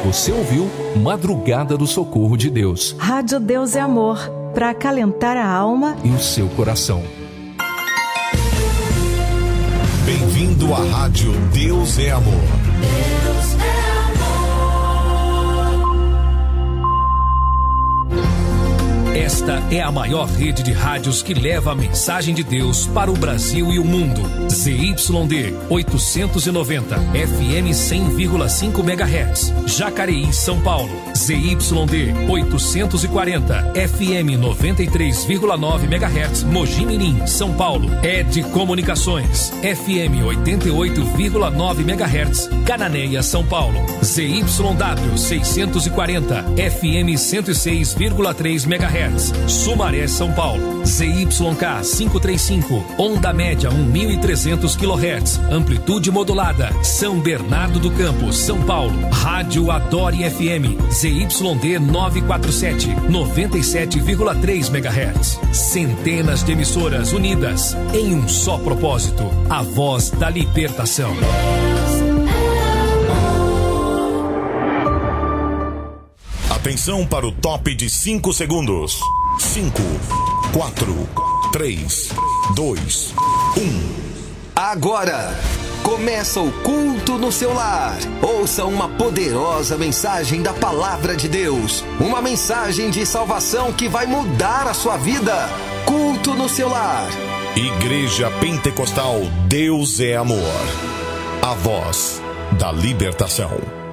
Você ouviu Madrugada do Socorro de Deus. Rádio Deus é Amor, para acalentar a alma e o seu coração. Bem-vindo à Rádio Deus é Amor. Deus é Esta é a maior rede de rádios que leva a mensagem de Deus para o Brasil e o mundo. ZYD 890, FM 100,5 MHz, Jacareí, São Paulo. ZYD 840, FM 93,9 MHz, Mogi Mirim, São Paulo. ED Comunicações, FM 88,9 MHz, Cananéia, São Paulo. ZYW 640, FM 106,3 MHz, Sumaré, São Paulo. ZYK 535, onda média 1.300 kHz, amplitude modulada, São Bernardo do Campo, São Paulo. Rádio Adore FM, ZYD 947, 97,3 MHz. Centenas de emissoras unidas em um só propósito, a voz da libertação. Atenção para o top de 5 segundos. 5, 4, 3, 2, 1. Agora começa o culto no seu lar. Ouça uma poderosa mensagem da Palavra de Deus. Uma mensagem de salvação que vai mudar a sua vida. Culto no seu lar. Igreja Pentecostal Deus é Amor. A voz da libertação.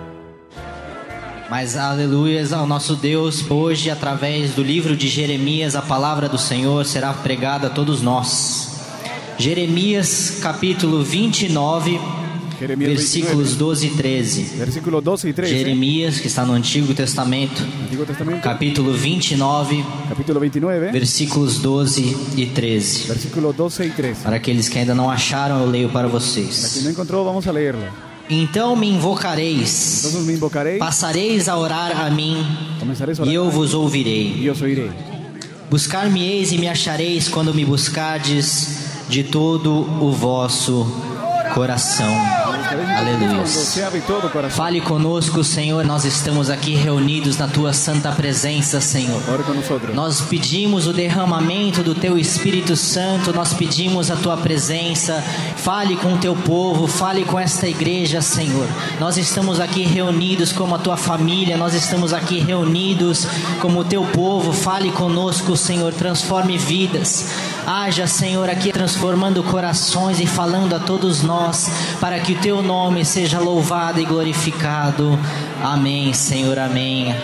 Mas aleluias ao nosso Deus. Hoje, através do livro de Jeremias, a palavra do Senhor será pregada a todos nós. Jeremias capítulo 29, versículos 12 e 13. Versículo 12 e 13. Jeremias, que está no Antigo Testamento, capítulo 29, versículos 12 e 13. Versículo 12 e 13. Para aqueles que ainda não acharam, eu leio para vocês. Para quem não encontrou, vamos a lerlo. Então me invocareis, passareis a orar a mim, e eu vos ouvirei. Buscar-me-eis e me achareis quando me buscardes de todo o vosso coração. Aleluia. Fale conosco, Senhor. Nós estamos aqui reunidos na tua santa presença, Senhor. Nós pedimos o derramamento do teu Espírito Santo. Nós pedimos a tua presença. Fale com o teu povo, fale com esta igreja, Senhor. Nós estamos aqui reunidos como a tua família. Nós estamos aqui reunidos como o teu povo. Fale conosco, Senhor. Transforme vidas. Haja, Senhor, aqui transformando corações e falando a todos nós, para que o teu nome seja louvado e glorificado. Amém, Senhor, amém.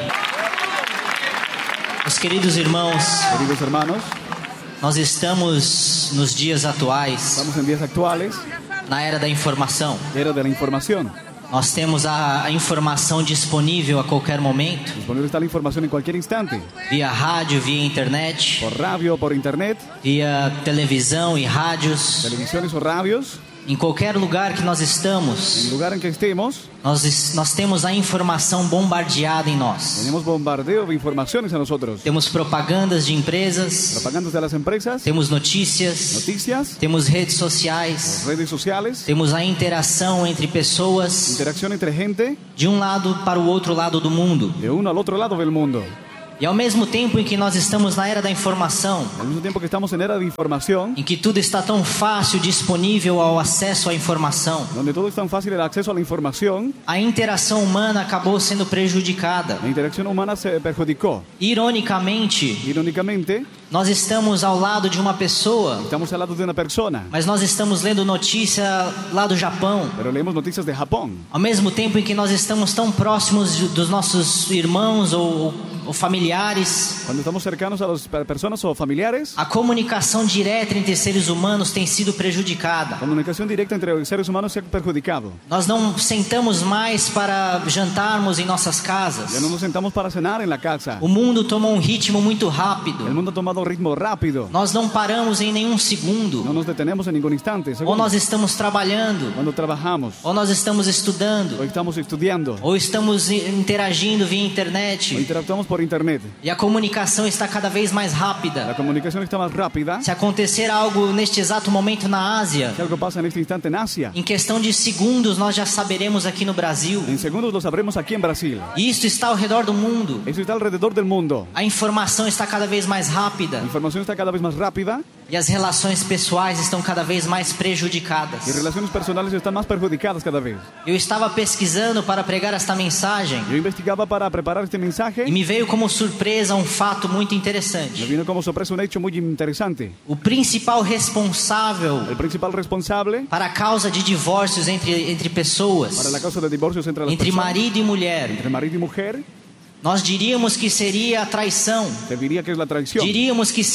Meus queridos irmãos, nós estamos nos dias atuais, na era da informação. Nós temos a informação disponível a qualquer momento. Está a informação em qualquer instante. Via rádio, via internet. Por rádio ou por internet. Via televisão e rádios. Televisões ou rádios. Em qualquer lugar que nós estamos, em lugar em que estemos, nós temos a informação bombardeada em nós. Temos bombardeio de informações a nós. Temos propagandas de empresas, propagandas das empresas. Temos notícias, temos redes sociais, temos a interação entre pessoas, interação entre gente, de um lado para o outro lado do mundo. De um ao outro lado do mundo. E ao mesmo tempo em que nós estamos na era da informação, ao mesmo tempo que estamos na era da informação, em que tudo está tão fácil, disponível ao acesso à informação, onde tudo é tão fácil o acesso à informação, a interação humana acabou sendo prejudicada. A interação humana se perjudicou. Ironicamente, nós estamos ao lado de uma pessoa. Estamos ao lado de uma pessoa. Mas nós estamos lendo notícia lá do Japão. Pero leemos notícias de Japão. Ao mesmo tempo em que nós estamos tão próximos dos nossos irmãos ou familiares, quando estamos cercanos a las pessoas ou familiares, a comunicação direta entre seres humanos tem sido prejudicada. A comunicação direta entre os seres humanos se ha perjudicado. Nós não sentamos mais para jantarmos em nossas casas. Já não nos sentamos para cenar na casa. O mundo tomou um ritmo muito rápido. O mundo ha tomado um ritmo rápido. Nós não paramos em nenhum segundo. Não nos detenemos em nenhum instante. Ou nós estamos trabalhando. Quando trabalhamos. Ou nós estamos estudando. Ou estamos estudando. Ou estamos interagindo via internet. Ou interactuamos por por internet. E a comunicação está cada vez mais rápida. La comunicación está más rápida. Se acontecer algo neste exato momento na Ásia, Si algo pasa en este instante en Asia, em questão de segundos nós já saberemos aqui no Brasil. en segundos lo sabremos aquí en Brasil. E isto está ao redor do mundo. Eso está alrededor del mundo. A informação está cada vez mais rápida La información está cada vez más rápida e as relações pessoais estão cada vez mais y prejudicadas. relaciones personales están más perjudicadas cada vez. Eu estava pesquisando para pregar esta mensagem Yo investigaba para preparar este mensaje e me veio como surpresa um fato muito me interessante. vino como sorpresa un hecho muy interesante. O principal responsável El principal responsable para a causa de divórcios entre pessoas, para la causa de divorcios entre las entre personas, marido e mulher, entre marido y mujer, nós diríamos que seria a traição. te diría que es la traición. Diríamos que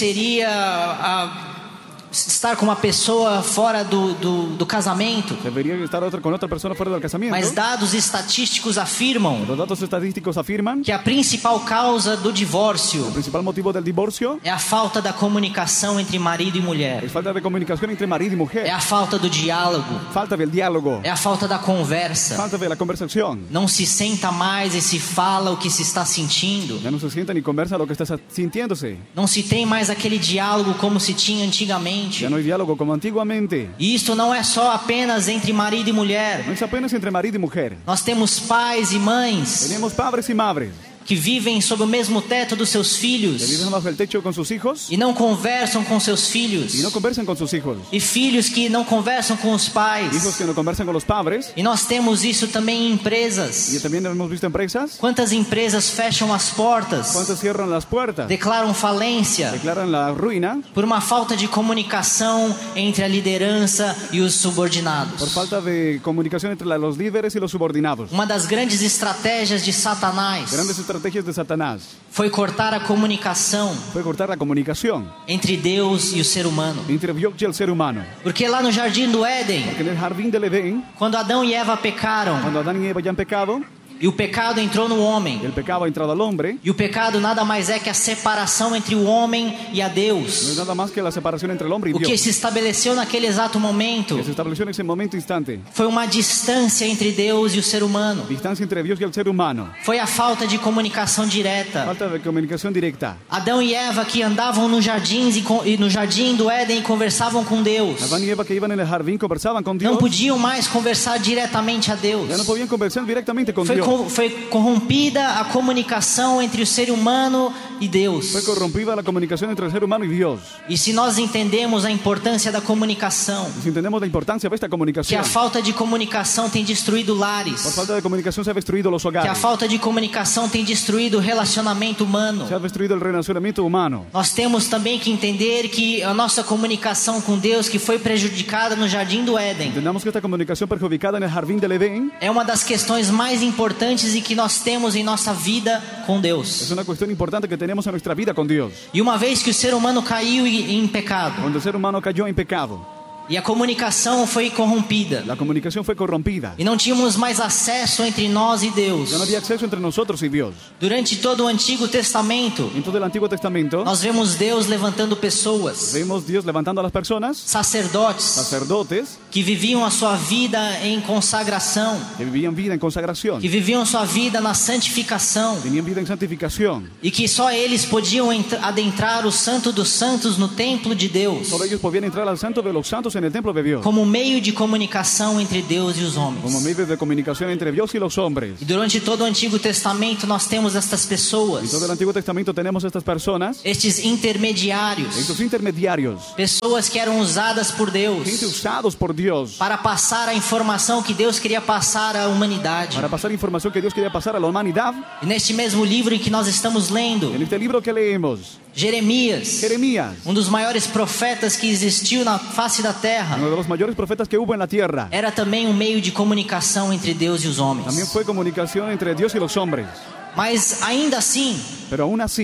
seria estar com uma pessoa fora do casamento. Debería estar con otra persona fuera del casamiento. Mas dados estatísticos afirmam Los datos estadísticos afirman que a principal causa do divórcio el principal motivo del divorcio é a falta da comunicação entre marido e mulher. es falta de comunicación entre marido y mujer. É a falta do diálogo. Falta del diálogo. É a falta da conversa. Falta de la conversación. Não se senta mais e se fala o que se está sentindo. Ya no se sienta ni conversa lo que está sintiéndose. Não se tem mais aquele diálogo como se tinha antigamente. Ya no hay diálogo como antiguamente. E isto não é só apenas entre marido e mulher. No es apenas entre marido y mujer. Nós temos pais e mães Tenemos padres y madres que vivem sob o mesmo teto dos seus que viven filhos bajo el techo con sus hijos e não conversam com seus filhos. y no conversan con sus hijos. E filhos que não conversam com os Hijos pais. que no conversan con los padres. E nós temos isso também em Y empresas. también hemos visto empresas. Quantas empresas fecham as portas, ¿Cuántas cierran las puertas? declaram falência Declaran la ruina por uma falta de comunicação entre a liderança e os por subordinados. falta de comunicación entre los líderes y los subordinados. Uma das grandes estratégias de Satanás Grandes estrategias de Satanás foi cortar a comunicação fue cortar la comunicación entre Deus e o ser humano. entre Dios y el ser humano. Porque lá no Jardim do Éden, Porque en el jardín del Edén, quando Adão e Eva pecaram, cuando Adán y Eva ya han pecado, e o pecado entrou no homem, el pecado ha entrado al hombre. e o pecado nada mais é que a separação entre o homem e a No es Deus. nada más que la separación entre el hombre y O que Dios. se estabeleceu naquele exato momento Que se estableció en ese momento instante. foi uma distância entre Deus e o ser humano. Distancia entre Dios y el ser humano. Foi a falta de comunicação direta. Falta de comunicación directa. Adão e Eva que andavam nos jardins e no jardim do Éden e conversavam com Deus, Adán y Eva que iban en el jardín conversaban con Dios. não podiam mais conversar diretamente a Deus. Ya no podían conversar directamente con Foi, Dios. foi corrompida a comunicação entre o ser humano e Deus. Fue corrompida la comunicación entre el ser humano y Dios. E se nós entendemos a importância da comunicação, Y si entendemos la importancia de esta que comunicación, a falta de comunicação tem destruído por lares, falta de comunicación se ha destruido los que a hogares. falta de comunicação tem destruído o relacionamento humano. Se ha destruido el relacionamiento humano. Nós temos também que entender que a nossa comunicação com Deus, que foi prejudicada no Jardim do Éden, Entendamos que esta comunicación perjudicada en el jardín del Edén é uma das questões mais importantes e que nós temos em nossa vida com es Deus. una cuestión importante que tenemos en nuestra vida con Dios. E uma vez que o ser humano caiu em pecado Cuando el ser humano cayó en pecado, e a comunicação foi corrompida la comunicación fue corrompida. e não tínhamos mais acesso entre nós e Deus, Ya no había acceso entre nosotros y Dios. durante todo o Antigo Testamento, En todo el Antiguo Testamento nós vemos Deus levantando pessoas, vemos Dios levantando a las personas, sacerdotes, sacerdotes, que viviam a sua vida em consagração, que vivían vida en consagración, que viviam a sua vida na santificação, tenían vida en santificación. e que só eles podiam adentrar o Santo dos Santos no templo de Deus, Solo ellos podían entrar al Santo de los Santos en el templo de Dios, como meio de comunicação entre Deus e os como homens. medio de comunicación entre Dios y los hombres. E durante todo o Antigo Testamento nós temos estas En pessoas, todo el Antiguo Testamento tenemos estas personas, estes intermediários, estos intermediarios, pessoas que eram usadas por Deus gente usados por Dios para passar a informação que Deus queria passar à humanidade. para pasar información que Dios quería pasar a la humanidad. E neste mesmo livro em que nós estamos lendo, En este libro que leemos, Jeremias, Jeremías, dos maiores profetas que existiu na face da terra, uno de los mayores profetas que hubo en la tierra, era também meio de comunicação entre Deus e os homens. también fue comunicación entre Dios y los hombres. Mas ainda assim, Pero aún así,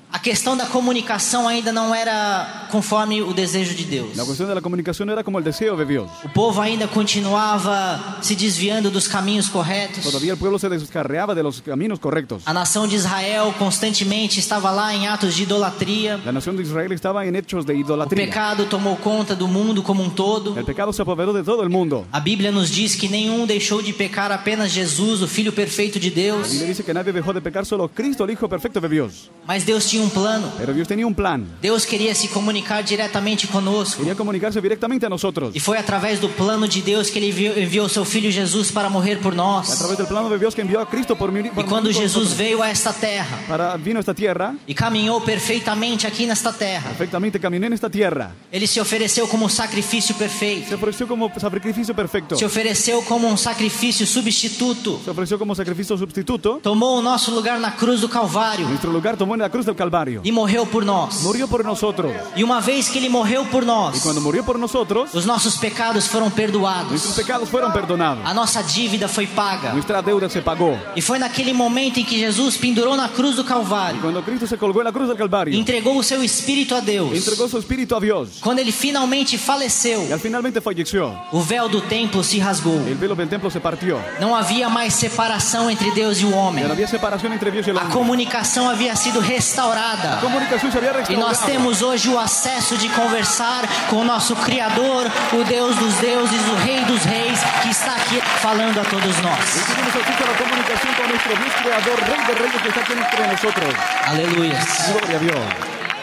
A questão da comunicação ainda não era conforme o desejo de Deus. La cuestión de la comunicación no era como el deseo de Dios. O povo ainda continuava se desviando dos caminhos corretos. Todavía el pueblo se descarriaba de los caminos correctos. A nação de Israel constantemente estava lá em atos de idolatria. La nación de Israel estaba en hechos de O idolatría. pecado tomou conta do mundo como um todo. El pecado se apoderó de todo el mundo. A Bíblia nos diz que nenhum deixou de pecar, apenas Jesus, o Filho perfeito de Deus. Y le dice que nadie dejó de pecar, solo Cristo, el Hijo perfecto de Dios. Mas Deus tinha plano. Pero Dios tenía un plan. Deus queria se comunicar diretamente conosco. Quería comunicarse directamente a nosotros. E foi através do plano de Deus que Ele enviou seu Filho Jesus para morrer por A nós. través del plano de Dios que envió a Cristo por mí. E quando Jesus veio a esta terra Vino a esta tierra, e caminhou perfeitamente aqui nesta terra, perfectamente caminó en esta tierra. Ele se ofereceu como um sacrifício perfeito. Se ofreció como sacrificio perfecto. Se ofereceu como um sacrifício substituto. Se ofreció como sacrificio sustituto. Tomou o nosso lugar na cruz do Calvário Nuestro lugar tomó en la cruz del Calvario. e morreu por nós. Murió por nosotros. E uma vez que Ele morreu por Y nós, cuando murió por nosotros, os nossos pecados foram perdoados. nuestros pecados fueron perdonados. A nossa dívida foi paga. Nuestra deuda se pagó. E foi naquele momento em que Jesus pendurou na cruz do Calvário, Cuando Cristo se colgó en la cruz del Calvario, entregou o seu espírito a Deus. entregó su espíritu a Dios. Quando Ele finalmente faleceu, Y al finalmente falleció. o véu do templo se rasgou. El velo del templo se partió. Não havia mais separação entre Deus e o homem. Ya no había separación entre Dios y el A hombre. comunicação havia sido restaurada. La comunicación se había E nós restaurado. temos hoje o acesso de conversar com o nosso Criador, o Deus dos deuses, o Rei dos reis, que está aqui falando a todos Y nós. tenemos acceso a la comunicación con nuestro Dios creador, Rey de Reyes, que está aquí entre nosotros. Aleluia. Gloria a Dios.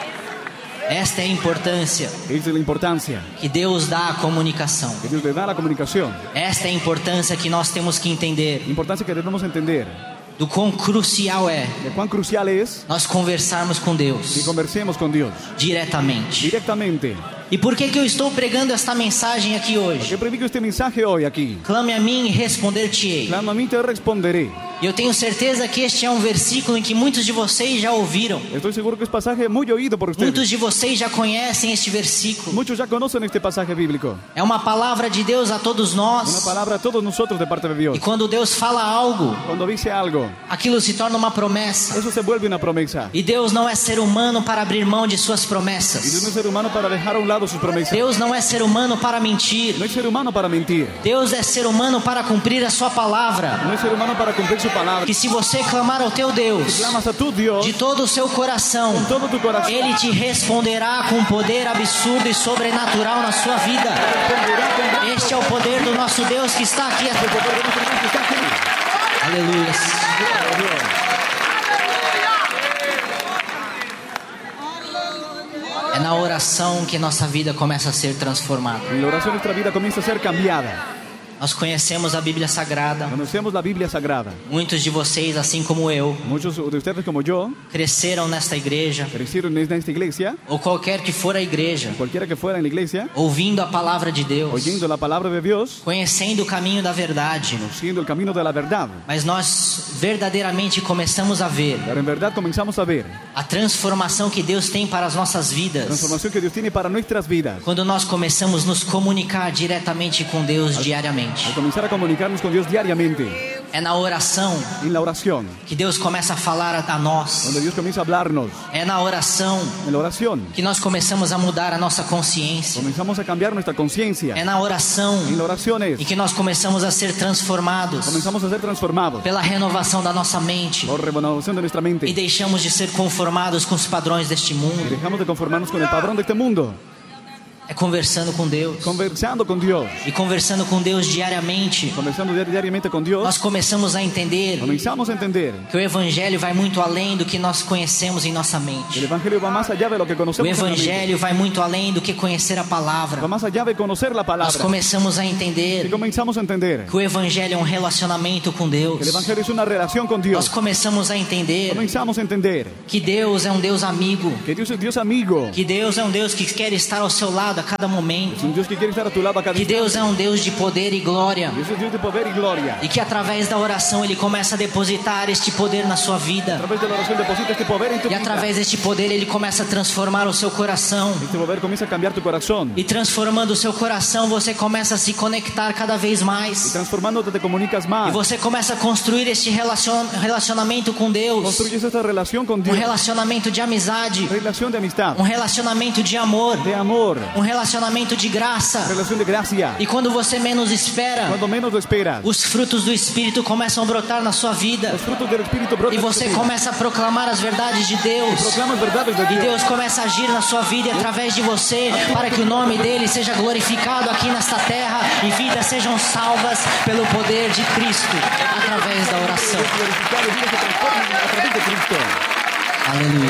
Esta é a importância Esa es la importancia que Deus dá à comunicação. que Dios le da a la comunicación. Esta é a importância que nós temos que entender Importancia que debemos entender do quão crucial é de cuán crucial es nós conversarmos com que Deus conversemos con Dios diretamente. directamente. E por que eu estou pregando esta mensagem aqui hoje? Que predico este mensaje hoy aquí. Clame a mim e responder-te-ei. Clama a mí, te responderé. E eu tenho certeza que este é um versículo em que muitos de vocês já ouviram. Estoy seguro que es pasaje muy oído por ustedes. Muitos de vocês já conhecem este versículo. Muchos ya conocen este pasaje bíblico. É uma palavra de Deus a todos Una nós. palabra a todos nosotros de parte de Dios. E quando Deus fala algo, Cuando dice algo, aquilo se torna uma promessa. eso se vuelve una promesa. E Deus não é ser humano para abrir mão de suas Y Dios promessas. no es ser humano para dejar a un lado sus promesas. Deus não é ser humano para mentir. No es ser humano para mentir. Deus é ser humano para cumprir a sua palavra. No es ser humano para cumplir su palabra. Que se você clamar ao teu Deus Clamas a tu Dios de todo o seu coração, con todo tu corazón. Ele te responderá com poder absurdo e sobrenatural na sua vida. Este é o poder do nosso Deus que está aqui. Aleluia. É na oração que nossa vida começa a ser transformada. En la oración nuestra vida comienza a ser cambiada. Nós conhecemos a Bíblia Sagrada. Conocemos la Biblia Sagrada. Muitos de vocês, assim como eu, Muchos de ustedes como yo cresceram nesta igreja, crecieron en esta iglesia, ou qualquer que for a igreja, cualquiera que fuera en la iglesia, ouvindo a palavra de Deus, oyendo la palabra de Dios, conhecendo o caminho da verdade. conociendo el camino de la verdad. Mas nós verdadeiramente começamos a ver Pero en verdad comenzamos a ver a transformação que Deus tem para as nossas la vidas transformación que Dios tiene para nuestras vidas. quando nós começamos a nos comunicar diretamente com Deus diariamente. Al comenzar a comunicarnos con Dios diariamente, É na oração en la oración, que Deus começa a falar a nós. donde Dios comienza a hablarnos, É na oração en la oración, que nós começamos a mudar a nossa consciência. comenzamos a cambiar nuestra conciencia. É na oração En la oración em es, que nós começamos a ser transformados comenzamos a ser transformados pela renovação da nossa mente por renovación de nuestra mente e deixamos de ser conformados com os padrões deste y mundo. dejamos de conformarnos con el padrón de este mundo, É conversando com Deus. conversando con Dios, E conversando com Deus diariamente, conversando diariamente con Dios. nós começamos a entender Comenzamos a entender que o Evangelho vai muito além do que nós conhecemos em nossa que el mente. Evangelio va más allá de lo que O conocemos en la mente. Evangelho vai muito além do que conhecer a palavra. Va más allá de conocer la Nós palabra. começamos a Y entender comenzamos a entender que o Evangelho é um relacionamento com que Deus. el Evangelio es una relación con Nós Dios. começamos a entender Comenzamos a entender que Deus é um Deus amigo, que Dios es Dios amigo, que Deus é um Deus que quer estar ao seu lado lado a cada momento. Es un Dios que quiere estar a tu lado a cada Que instante. Deus é um Deus de poder e glória. Dios es Dios de poder y gloria. E que através da oração Ele começa a depositar este poder na sua A vida. través de la oración deposita este poder en tu E vida. através deste poder Ele começa a transformar o seu coração. Este poder comienza a cambiar tu corazón. E transformando o seu coração, você começa a se conectar cada vez Y mais. transformándote te comunicas E más. você começa a construir este relacionamento com Deus. Construyes esta relación con Um Dios. relacionamento de amizade. Relación de amistad. Um relacionamento de amor. De amor. Um relacionamento de graça. Relación de gracia. E quando você menos espera, Cuando menos lo esperas. os frutos do Espírito começam a brotar na sua vida. Los frutos del Espíritu brotan E en tu você vida. começa a proclamar as verdades de Deus. Proclamas verdades de E Dios. Deus começa a agir na sua vida e através de você, para que o nome dele seja glorificado aqui nesta terra e vidas sejam salvas pelo poder de Cristo, através da oração. Glorificado y vidas se transforman a través de Cristo. Aleluia.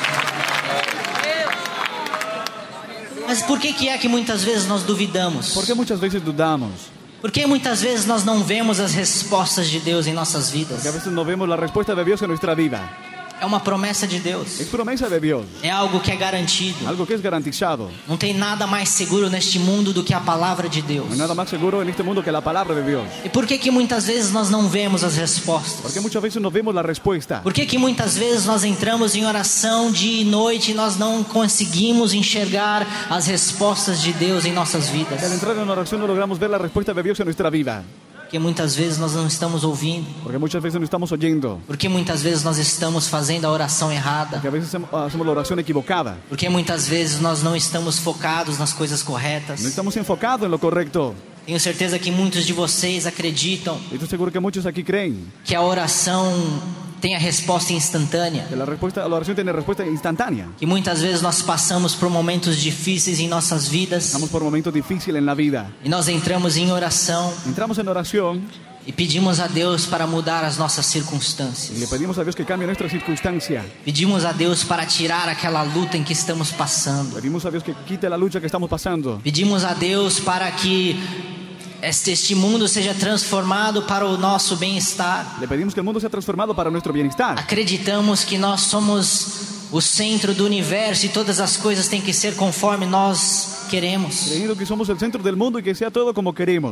Mas por que é que muitas vezes nós duvidamos? ¿Por qué muchas veces dudamos? Por que muitas vezes nós não vemos as respostas de Deus em nossas vidas? Que a veces no vemos la respuesta de Dios en nuestra vida. É uma promessa de Deus. Es promesa de Dios. É algo que é garantido. Algo que es garantizado. Não tem nada mais seguro neste mundo do que a palavra de Deus. No hay nada más seguro en este mundo que la palabra de Dios. E por que muitas vezes nós não vemos as respostas? Porque muchas veces no vemos la respuesta. Por que muitas vezes nós entramos em oração dia e noite e nós não conseguimos enxergar as respostas de Deus em nossas vidas? Que al entrar en oración no logramos ver la respuesta de Dios en nuestra vida. Porque muitas vezes nós não estamos ouvindo. Porque muchas veces no estamos oyendo. Porque muitas vezes nós estamos fazendo a oração errada. Que a veces hacemos la oración equivocada. Porque muitas vezes nós não estamos focados nas coisas corretas. No estamos enfocados en lo correcto. Tenho certeza que muitos de vocês acreditam Y estoy seguro que muchos aquí creen que a oração tem a resposta instantânea. que la oración tiene respuesta instantánea. Que muitas vezes nós passamos por momentos difíceis em nossas vidas Estamos por momentos difíciles en la vida. e nós entramos em oração Entramos en oración e pedimos a Deus para mudar as nossas y le circunstâncias. pedimos a Dios que cambie nuestra circunstancia. Pedimos a Deus para tirar aquela luta em que estamos passando. Pedimos a Dios que quite la lucha que estamos pasando. Pedimos a Deus para que este mundo seja transformado para o nosso bem-estar. Le pedimos que el mundo sea transformado para nuestro bienestar. Acreditamos que nós somos o centro do universo e todas as coisas têm que ser conforme nós queremos. Creyendo que somos el centro del mundo y que sea todo como queremos.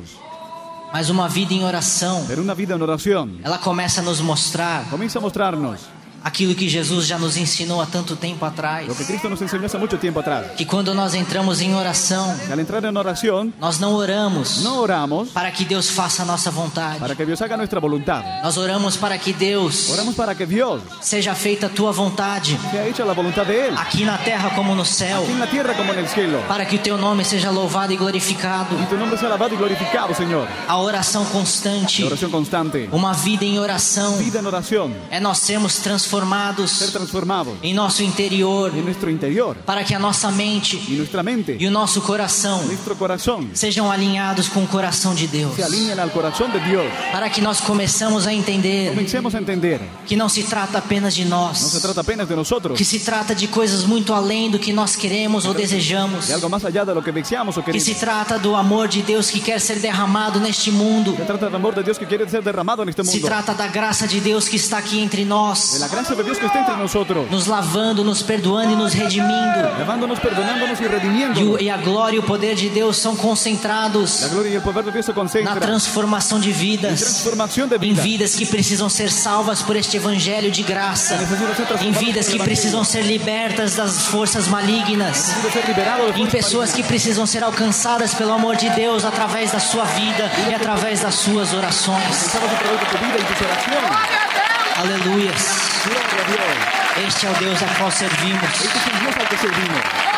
Mas uma vida em oração, Pero una vida en oración ela começa a nos mostrar comienza a mostrarnos aquilo que Jesus já nos ensinou há tanto tempo atrás. lo que Cristo nos enseñó hace mucho tiempo atrás. Que quando nós entramos em oração, Que al entrar en oración, nós não oramos no oramos para que Deus faça a nossa vontade. para que Dios haga nuestra voluntad. Nós oramos para que Deus Oramos para que Dios seja feita a tua vontade, sea hecha la voluntad de Él, aqui na terra como no céu, aquí en la tierra como en el cielo. para que o teu nome seja louvado e glorificado. Y tu nombre sea alabado y glorificado, Señor. A oração constante, La oración constante. uma vida em oração, Vida en oración. é nós sermos Ser transformados transformados em nosso interior, en nuestro interior para que a nossa mente y nuestra mente, e o nosso coração nuestro corazón, sejam alinhados com o coração de Deus, se alineen al corazón de Dios. para que nós começamos a entender Comencemos a entender. que não se trata apenas de No se nós, trata apenas de nosotros, que se trata de coisas muito além do que nós queremos ou desejamos, de algo más allá de lo que deseamos o que queremos. se trata do amor de Deus que quer ser derramado neste mundo, Se trata del amor de Dios que quiere ser derramado en este se mundo. trata da graça de Deus que está aqui entre De nós, la gracia de Dios que está entre nosotros. nos lavando, nos perdoando e nos redimindo. Lavándonos, perdonándonos y redimiéndonos. E a glória e o poder de Deus são concentrados La gloria y el poder de Dios se na concentran transformação de en vidas, transformación de em vida. vidas que precisam ser salvas por este evangelho de graça, Necesitan ser em transformados vidas por que el precisam evangelio. ser libertas das forças malignas, Necesitan ser liberados de em fuerzas pessoas que malignas. precisam ser alcançadas pelo amor de Deus através da sua vida e através das suas orações. Alcanzados a través de tu vida y tus oraciones. Aleluias. Gloria a Dios. Este é o Deus a qual servimos. Este es el Dios al que servimos.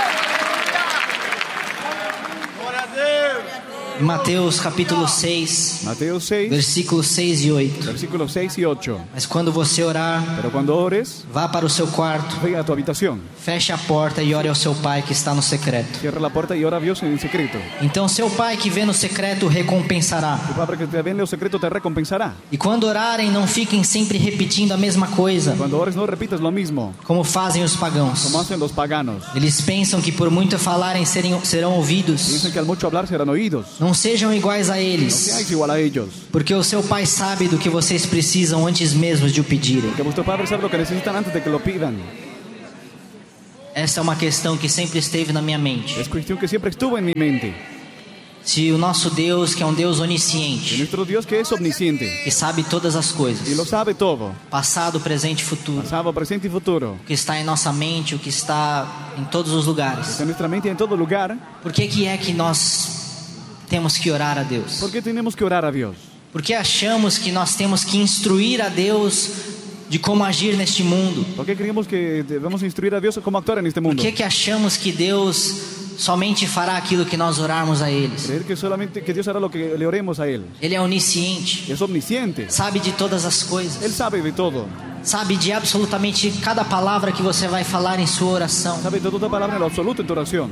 Mateus capítulo 6, Mateo 6, versículos 6 e 8. versículos 6 y 8. Mas quando você orar, Pero cuando ores, vá para o seu quarto, ve a tu habitación, feche a porta e ore ao seu pai que está no secreto. cierra la puerta y ora a Dios en secreto. Então seu pai que vê no secreto recompensará. Tu Padre que te ve en lo secreto te recompensará. E quando orarem, não fiquem sempre repetindo a mesma coisa, Cuando ores no repitas lo mismo, como fazem os pagãos. como hacen los paganos. Eles pensam que por muito falarem serão ouvidos. Piensan que al mucho hablar serán oídos. Não sejam iguais a No eles, seáis igual a ellos, porque o seu pai sabe do que vocês precisam antes mesmo de o pedirem. que vuestro Padre sabe lo que necesitan antes de que lo pidan. Essa é uma questão que sempre esteve na minha mente. Es cuestión que siempre estuvo en mi mente. Se o nosso Deus, que é um Deus Y onisciente, nuestro Dios que es omnisciente que sabe todas as y lo coisas, sabe todo, passado, presente e futuro, pasado, presente y futuro, o que está em nossa mente, o que está em todos os lugares, está en nuestra mente y en todo lugar. por que é que nós temos que orar a Deus? ¿Por qué tenemos que orar a Dios? Porque achamos que nós temos que instruir a Deus de como agir neste mundo? ¿Por qué creemos que debemos instruir a Dios cómo actuar en este Por mundo? que achamos que Deus somente fará aquilo que nós orarmos a Ele? Creer que solamente que Dios hará lo que le oremos a Él. Ele é onisciente, Es omnisciente. sabe de todas as coisas, Él sabe de todo. sabe de absolutamente cada palavra que você vai falar em sua oração. Sabe de toda palabra en lo absoluto en tu oración.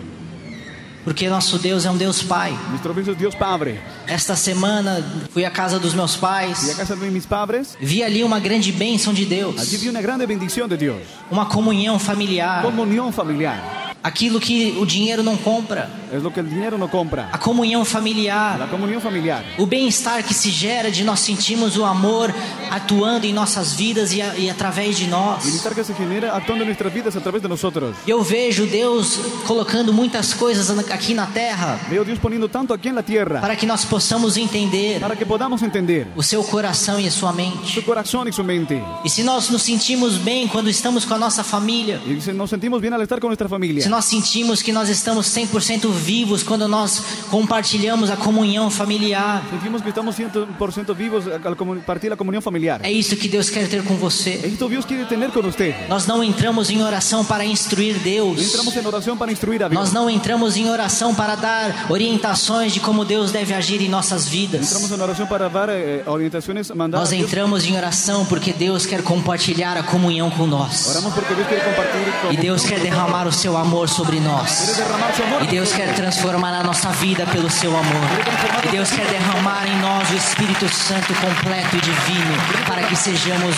Porque nosso Deus é um Deus Pai. Nuestro Dios es Dios Padre. Esta semana fui à casa dos meus Y a pais, casa de mis padres, vi ali uma grande bênção de allí Deus, vi una grande bendición de Dios. uma comunhão familiar, Comunión familiar. aquilo que o dinheiro não compra, Es lo que el dinero no compra. a comunhão familiar, La comunión familiar. o bem-estar que se gera de nós sentirmos o amor atuando em nossas vidas e através de El nós. bienestar que se genera actuando en nuestras vidas a través de nosotros. Eu vejo Deus colocando muitas coisas aqui na terra Veo Dios poniendo tanto aquí en la tierra para que nós possamos entender para que podamos entender o seu coração e a sua mente. su corazón y su mente. E se nós nos sentimos bem quando estamos com a nossa família, Y nos sentimos bien al estar con nuestra se familia. nós sentimos que nós estamos 100% vivos quando nós compartilhamos a comunhão familiar, Sentimos que estamos 100% vivos al compartir la comunión familiar. é isso que Deus quer ter com você. Esto Dios quiere tener con usted. Nós não entramos em oração para instruir No Deus. entramos en oración para instruir a Dios. Nós não entramos em oração para dar orientações de como Deus deve agir em nossas vidas. Entramos en oración para dar orientaciones, mandar a Nós Dios. entramos em oração porque Deus quer compartilhar a comunhão com nós. Oramos porque Dios quiere compartir E Deus quer derramar o seu amor sobre nós. quiere derramar su amor. E Deus quer transformar a nossa vida pelo seu amor. E Deus quer derramar em nós o Espírito Santo completo e divino para que sejamos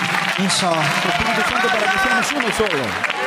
um só. Su Espíritu Santo para que seamos uno solo.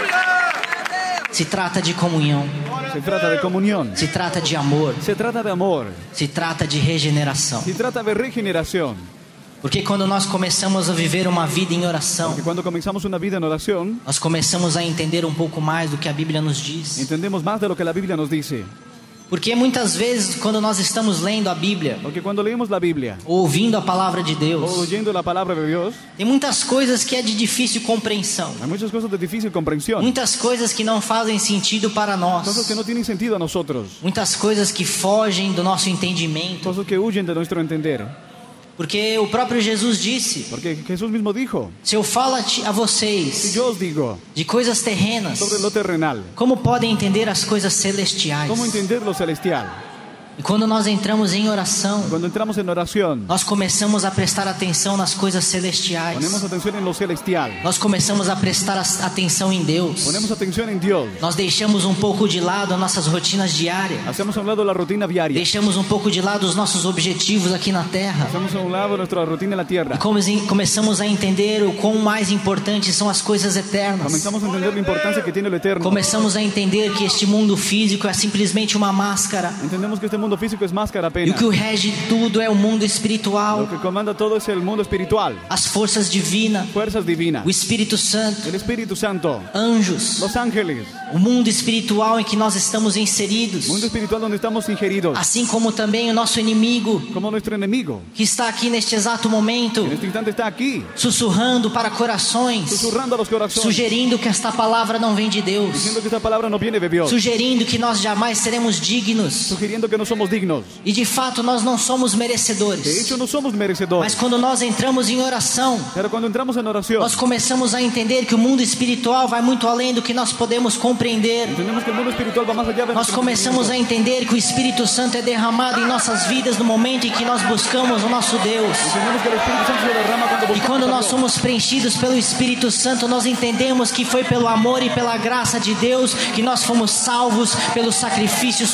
Se trata de comunhão, Se trata de comunión. se trata de amor, Se trata de amor. se trata de regeneração. Se trata de regeneración. Porque quando nós começamos a viver uma vida em oração, Porque cuando comenzamos una vida en oración, nós começamos a entender um pouco mais do que a Bíblia nos diz. entendemos más de lo que la Biblia nos dice. Porque muitas vezes, quando nós estamos lendo a Bíblia, Porque cuando leemos la Biblia ou ouvindo a palavra de o Deus, oyendo la palabra de Dios, tem muitas coisas que é de difícil compreensão. hay muchas cosas de difícil comprensión. Muitas coisas que não fazem sentido para Cosas que nós. no tienen sentido a nosotros. Muitas coisas que fogem do nosso entendimento. Cosas que huyen de nuestro entender. Porque o próprio Jesus disse: Porque Jesús mismo dijo, se eu falo a si vocês yo os digo de coisas terrenas, sobre lo terrenal, como podem entender as coisas celestiais? ¿cómo entender lo celestial? E quando nós entramos em oração, Cuando entramos en oración, nós começamos a prestar atenção nas coisas celestiais. ponemos atención en lo celestial. Nós começamos a prestar atenção em Deus. Ponemos atención en Dios. Nós deixamos um pouco de lado as nossas rotinas diárias. Hacemos a un lado la rutina diaria. Deixamos um pouco de lado os nossos objetivos aqui na terra. Hacemos a un lado nuestra rutina en la tierra. E começamos a entender o quão mais importantes são as coisas eternas. Comenzamos a entender la importancia que tiene lo eterno. Começamos a entender que este mundo físico é simplesmente uma máscara. Entendemos que este mundo físico es máscara E o apenas. que o rege tudo é o mundo espiritual, Lo que comanda todo es el mundo espiritual. as forças divinas, Fuerzas divinas. o Espírito Santo, El Espíritu Santo. anjos, Los ángeles. o mundo espiritual em que nós estamos inseridos. Mundo espiritual donde estamos ingeridos. Assim como também o nosso inimigo, Como nuestro enemigo. que está aqui neste exato momento, En este instante está aquí. sussurrando para corações, Susurrando a los corazones. sugerindo que esta palavra não vem de Deus, Diciendo que esta palabra no viene de Dios. sugerindo que nós jamais seremos dignos. Sugiriendo que no somos dignos. E de fato nós não somos De merecedores. hecho no somos Mas merecedores. quando nós entramos em oração, Pero cuando entramos en oración, nós começamos a entender que o mundo espiritual vai muito além do que nós podemos compreender. entendemos que el mundo espiritual va más allá de Nós nuestro começamos a entendimiento. entender que o Espírito Santo é derramado em nossas vidas no momento em que nós buscamos o nosso Deus. Entendemos que el Espíritu Santo se derrama cuando E buscamos quando a nós Dios. somos preenchidos pelo Espírito Santo, nós entendemos que foi pelo amor e pela graça de Deus que nós fomos salvos pelo sacrifício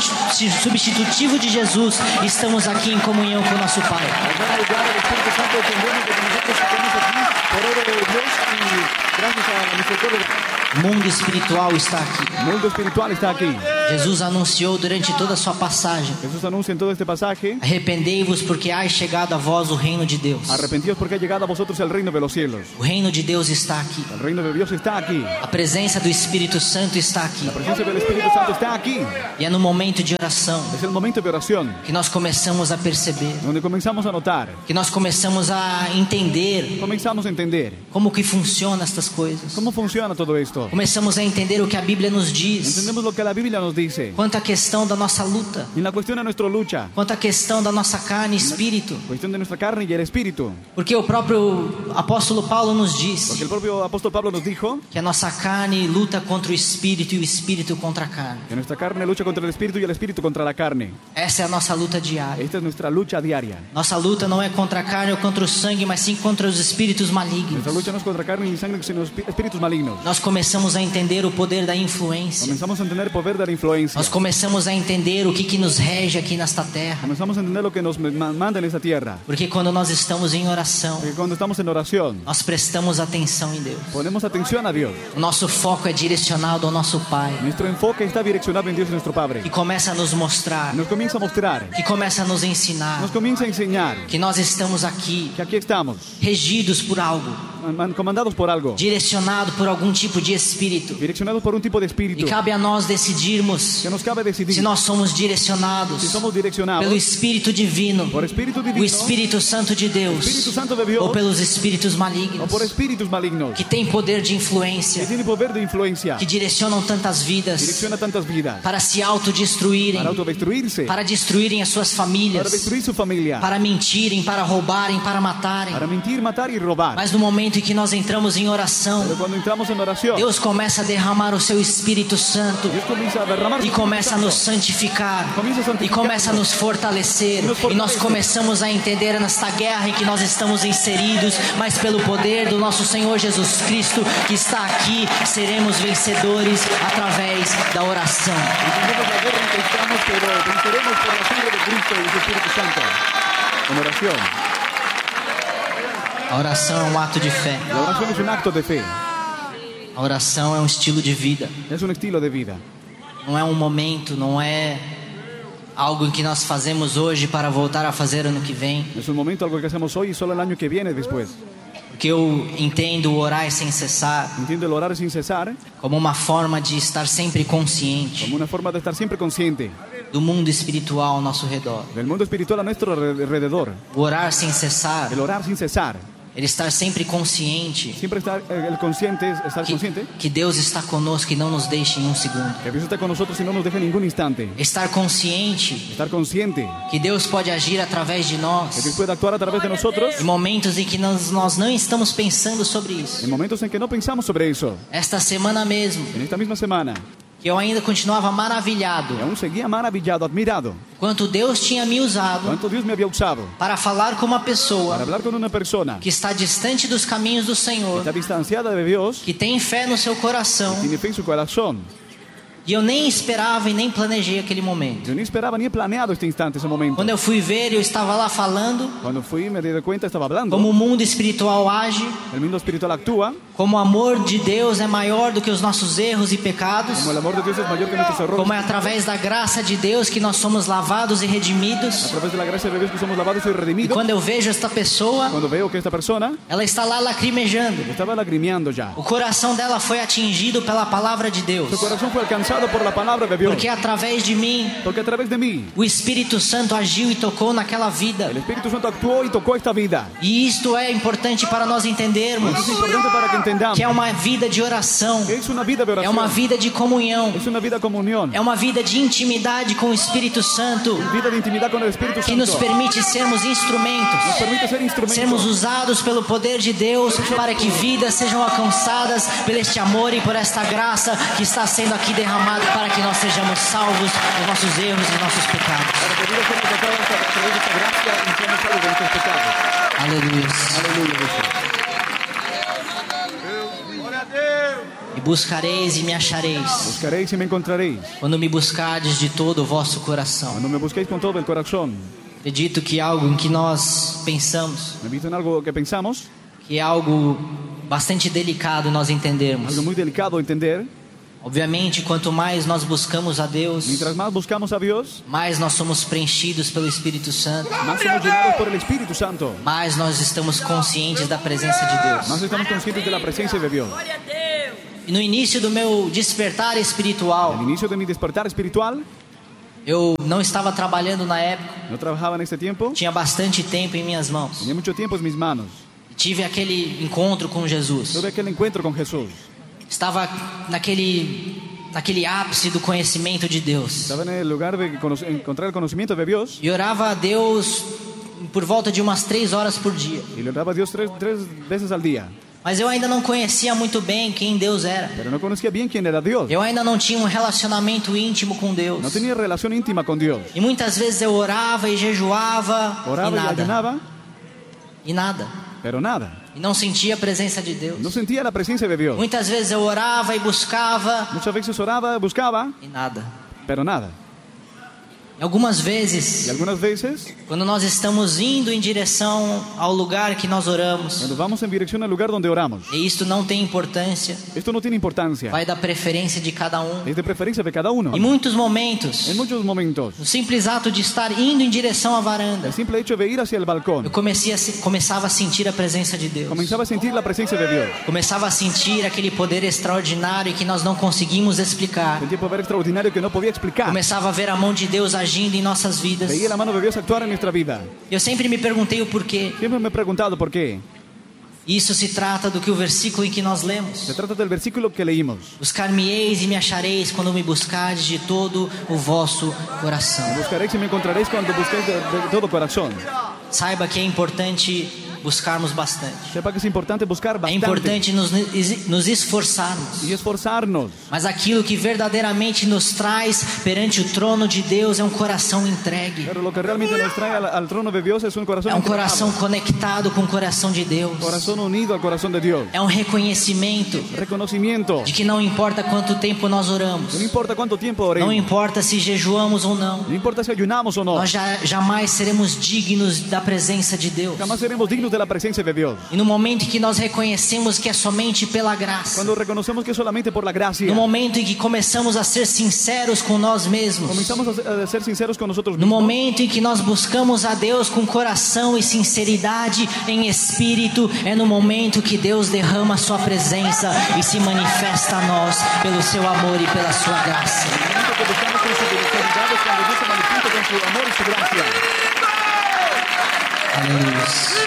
substitutivo de Jesus. Estamos aqui em comunhão com o nosso Pai. Acá en el lugar del Espíritu Santo entendemos que nosotros estamos aquí por obra de Dios y gracias a la misericordia de Dios. O mundo espiritual está aqui. El mundo espiritual está aquí. Jesus anunciou durante toda a sua passagem: Jesús anuncia en todo este pasaje: arrependei-vos porque há chegado a vós o reino de Deus. arrepentíos porque ha llegado a vosotros el reino de los cielos. O reino de Deus está aqui. El reino de Dios está aquí. A presença do Espírito Santo está aqui. La presencia del Espíritu Santo está aquí. E é no momento de oração Es el momento de oración que nós começamos a perceber, donde comenzamos a notar, que nós começamos a entender comenzamos a entender como que funciona estas coisas. cómo funciona todo esto. Começamos a entender o que a Bíblia nos diz Entendemos lo que la Biblia nos dice. quanto à questão da nossa luta, Y en la cuestión de nuestra lucha, quanto à questão da nossa carne e espírito. cuestión de nuestra carne y el espíritu. Porque o próprio apóstolo Paulo nos Porque disse el propio apóstol Pablo nos dijo que a nossa carne luta contra o espírito e o espírito contra a carne. que nuestra carne lucha contra el espíritu y el espíritu contra la carne. Essa é a nossa luta diária. Esta es nuestra lucha diaria. Nossa luta não é contra a carne ou contra o sangue, mas sim contra os espíritos malignos. Nuestra lucha no es contra carne ni sangre, sino espíritus malignos. Nós começamos a entender o poder da influência. Comenzamos a entender el poder de la influencia. Nós começamos a entender o que nos rege aqui nesta terra. Comenzamos a entender lo que nos manda en esta tierra. Porque quando nós estamos em oração, Porque cuando estamos en oración, nós prestamos atenção em Deus. ponemos atención a Dios. O nosso foco é direcionado ao nosso Pai, Nuestro enfoque está direccionado en Dios, nuestro Padre. que começa a nos mostrar, Nos comienza a mostrar, que começa a nos ensinar, nos comienza a enseñar que nós estamos aqui que aquí estamos, regidos por algo, comandados por algo, direcionado por algum tipo de espírito. direccionados por un tipo de E espíritu. cabe a nós decidirmos Que nos cabe decidir se nós somos direcionados si somos direccionados pelo Espírito Divino, por Espíritu o Divino, Espírito Santo de Deus, Espíritu Santo de Dios, ou pelos espíritos o malignos, por espíritus malignos, que tem poder de que influência, tiene poder de influencia, que direcionam tantas vidas direcciona tantas vidas, para se autodestruírem, para autodestruirse, para destruírem as suas para famílias, destruir su familia, para mentirem, para roubarem, para matarem. para mentir, matar y robar. Mas no momento em que nós entramos em oração, Pero cuando entramos en oración, Deus começa a derramar o seu Espírito Santo Dios comienza a derramar e su começa a nos Santo. santificar Começa a santificar. e começa a nos fortalecer. E nos E fortalece. nós começamos a entender nesta guerra em que nós estamos inseridos, mas pelo poder do nosso Senhor Jesus Cristo que está aqui, seremos vencedores através da oração. Entendemos la guerra en que estamos, pero venceremos por la sangre de Cristo y su Espíritu Santo. En oración. A oração é um ato de fé. La oración es un acto de fe, A oração é um estilo de vida. es un estilo de vida. Não é um momento, não é algo em que nós fazemos hoje para voltar a fazer ano que vem. Es un momento, algo que hacemos hoy y solo el año que viene después. Porque eu entendo o orar sem cessar Entiendo el orar sin cesar como uma forma de estar sempre consciente como una forma de estar siempre consciente do mundo espiritual ao nosso redor. del mundo espiritual a nuestro alrededor. O orar sem cessar, El orar sin cesar. ele estar sempre consciente Siempre estar el consciente, es estar consciente que Deus está conosco e não nos deixa em um segundo. que Dios está con nosotros y no nos deja en ningún instante. Estar consciente Estar consciente que Deus pode agir através de que nós Dios puede actuar a través de nosotros em momentos em que nós não estamos pensando sobre isso. en momentos en que no pensamos sobre eso. Esta semana mesmo, En esta misma semana, que eu ainda continuava maravilhado y aún seguía maravillado, admirado, quanto Deus tinha me usado cuánto Dios me había usado para falar com uma para pessoa hablar con una persona que está distante dos caminhos do Senhor, está distanciada de Dios, que tem fé no seu coração, tiene fe en su corazón. e eu nem esperava e nem planejei aquele momento. Yo ni esperaba ni he planeado este instante, ese momento. Quando eu fui ver, eu estava lá falando Cuando fui me di cuenta, estaba hablando. como o mundo espiritual age, El mundo espiritual actúa, como o amor de Deus é maior do que os nossos erros e pecados, como el amor de Dios es mayor que nuestros errores. como é através da graça de Deus que nós somos lavados e A redimidos. través de la gracia de Dios que somos lavados y E redimidos. quando eu vejo esta pessoa, Cuando veo que esta persona ela está lá lacrimejando. estaba lagrimeando ya. O coração dela foi atingido pela palavra de Deus. Su corazón fue alcanzado por la palabra de Dios. Porque através de mim, Porque a través de mí, o Espírito Santo agiu e tocou naquela vida. el Espíritu Santo actuó y tocó esta vida. E isto é importante para nós entendermos Es importante para que entendamos que é uma vida de oração, que es una vida de é oración. uma vida de comunhão, Es una vida de comunión. é uma vida de intimidade com o Espírito Santo, Vida de intimidad con el Espíritu que nos Santo. permite sermos Nos instrumentos, permite ser sermos instrumentos. usados pelo poder de Deus para que vidas sejam alcançadas por este amor e por esta graça que está sendo aqui derramada para que nós sejamos salvos dos nossos erros e dos nossos pecados. Para que vidas sean tocadas a través de esta gracia y seamos salvos de nuestros pecados. Aleluia. Aleluya, Jesús. E buscareis e me achareis, Buscaréis y me encontraréis. quando me buscardes de todo o vosso coração. Cuando me busquéis con todo el corazón. Acredito que algo em que nós pensamos, Me visto en algo que pensamos, que é algo bastante delicado nós entendermos. Algo muy delicado de entender. Obviamente, quanto mais nós buscamos a Deus, Mientras más buscamos a Dios, mais nós somos preenchidos pelo Espírito Santo, más somos llenados por el Espíritu Santo. mais nós estamos conscientes da presença de Deus. Más estamos conscientes de la presencia de Dios. E no início do meu despertar espiritual, Al inicio de mi despertar espiritual, eu não estava trabalhando na época, no trabajaba en este tiempo, tinha bastante tempo em minhas mãos. tenía mucho tiempo en mis manos. Tive aquele encontro com Jesus. Tuve aquel encuentro con Jesús. Estava naquele ápice do conhecimento de Deus. Estaba en el lugar de encontrar el conocimiento de Dios E orava a Deus por volta de umas 3 horas por dia. y le oraba a Dios tres veces al día. Mas eu ainda não conhecia muito bem quem Deus era. Pero no conocía bien quién era Dios. Eu ainda não tinha um relacionamento íntimo com Deus. No tenía relación íntima con Dios. E muitas vezes eu orava e jejuava Oraba e y nada. ayunaba, E nada. pero nada. E não sentia a presença de Deus. No sentía la presencia de Dios. Muitas vezes eu orava e buscava Muchas veces oraba, buscaba, e nada. pero nada. E algumas Y vezes, algunas veces, quando nós estamos indo em direção ao lugar que nós oramos, cuando vamos en dirección al lugar donde oramos, e isto não tem importância, esto no tiene importancia. vai da preferência de cada um. Es de preferencia de cada uno. Em muitos momentos, En muchos momentos, o simples ato de estar indo em direção à varanda, el simple hecho de ir hacia el balcón, eu começava a sentir a presença de Deus. comenzaba a sentir la presencia de Dios. Começava a sentir aquele poder extraordinário que nós não conseguimos explicar. Sentía poder extraordinario que no podía explicar. Começava a ver a mão de Deus agindo em nossas vidas. Veía la mano de Dios actuar en nuestra vida. Eu sempre me perguntei o porquê. Siempre me he preguntado por qué. Isso se trata do que o versículo em que nós lemos. Se trata del versículo que leímos. Buscar-me-eis e me achareis quando me buscardes de todo o vosso coração. Me buscaréis y me encontraréis cuando busquéis de todo corazón. Saiba que é importante buscarmos bastante. Sepa que es importante buscar É bastante importante nos esforçarmos. y esforzarnos. Mas aquilo que verdadeiramente nos traz perante o trono de Deus é um coração entregue. Pero lo que realmente nos trae al trono de Dios es un corazón É um entregado. coração conectado com o coração de Deus. Corazón unido al corazón de Dios. É um reconhecimento Reconocimiento. de que não importa quanto tempo nós oramos, No importa cuánto tiempo não oremos. importa se jejuamos ou não, No importa si ayunamos o no. nós jamais seremos dignos da presença de Deus. Jamás seremos dignos de la presencia de Dios. E no momento em que nós reconhecemos que é somente pela graça, Cuando reconocemos que es solamente por la gracia. no momento em que começamos a ser sinceros com nós mesmos, Comenzamos a ser sinceros con nosotros no mismos. momento em que nós buscamos a Deus com coração e sinceridade em espírito, é no momento que Deus derrama a sua presença e se manifesta a nós pelo seu amor e pela sua graça. En el momento que buscamos con sinceridad es cuando Dios se manifiesta con su amor y su gracia. Aleluia.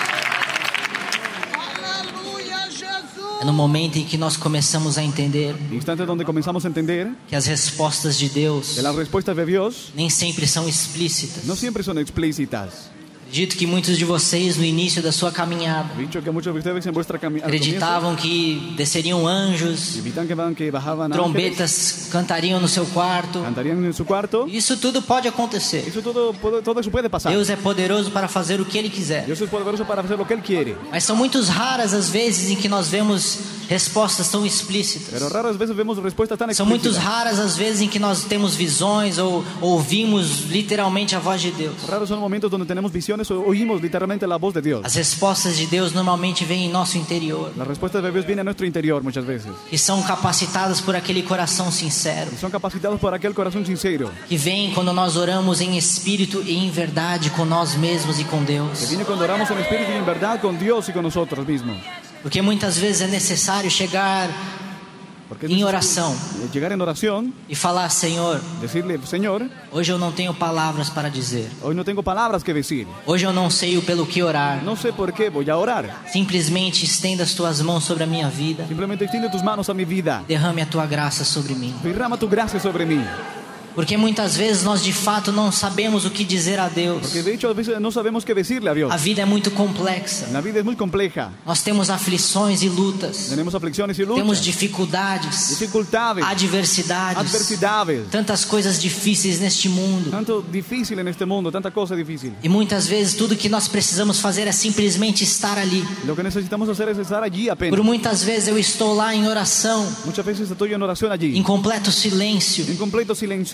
É no momento em que nós começamos a entender Instante donde comenzamos a entender que as respostas de Deus que las respuestas de Dios nem sempre são explícitas. no siempre son explícitas. Acredito que muitos de vocês no início da sua caminhada He dicho que muchos de ustedes en vuestra caminata acreditavam que desceriam anjos, que bajaban ángeles, trombetas cantariam no seu quarto. cantarían en su cuarto. Isso tudo pode acontecer. Eso todo eso puede pasar. Deus é poderoso para fazer o que Ele quiser. Dios es poderoso para hacer lo que Él quiere. Mas são muito raras as vezes em que nós vemos respostas tão explícitas. Pero raras veces vemos respuestas tan São muito explícitas. raras as vezes em que nós temos visões ou ouvimos literalmente a voz de Deus. Raros son momentos donde tenemos visiones o oímos literalmente la voz de Dios. As respostas de Deus normalmente vêm em nosso interior, Las respuestas de Dios vienen a nuestro interior muchas veces. que são capacitadas por aquele coração sincero, Y son capacitados por aquel corazón sincero que vem quando nós oramos em espírito e em verdade com nós mesmos e com que Deus. viene cuando oramos en espíritu y en verdad con Dios y con nosotros mismos. Porque muitas vezes é necessário chegar Porque em oração llegar en oración, e falar: Senhor, decirle, Señor, hoje eu não tenho palavras para dizer. hoy no tengo palabras que decir. Hoje eu não sei o pelo que orar. No sé por qué, voy a orar. Simplesmente estenda as tuas mãos sobre a minha vida. Simplemente extiende tus manos a mi vida. Derrame a tua graça sobre mim. Derrama tu gracia sobre mí. Porque muitas vezes nós de fato não sabemos o que dizer a Deus. Porque de hecho a veces no sabemos qué decirle a Dios. A vida é muito complexa. La vida es muy compleja. Nós temos aflições e lutas. Tenemos aflicciones y Temos luchas, dificuldades, dificultades, adversidades, adversidades. tantas coisas difíceis neste mundo. Tanto difícil en este mundo, tanta cosa difícil. E muitas vezes tudo que nós precisamos fazer é simplesmente estar ali. Lo que necesitamos hacer es estar allí apenas. Por muitas vezes eu estou lá em oração, Muchas veces estoy en oración allí, em completo silêncio, en completo silencio,